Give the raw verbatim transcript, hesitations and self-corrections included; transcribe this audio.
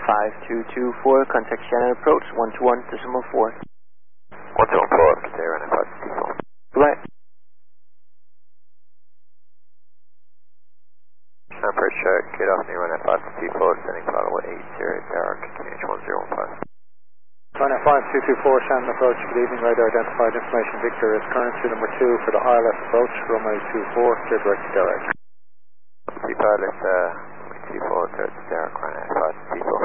five two two four, contact Shannon approach one two one decimal four. one two one four, stay running five two four. Goodbye. First check, get off near runway five two four, sending throttle eight zero, Derek, H one zero one five. Runway five two two four, Shannon approach, good evening, radar identified information Victor is currency number two for the I L S approach, runway two four, clear direct to Derek. Three pilots, uh, two four, clear to Derek, runway five two four.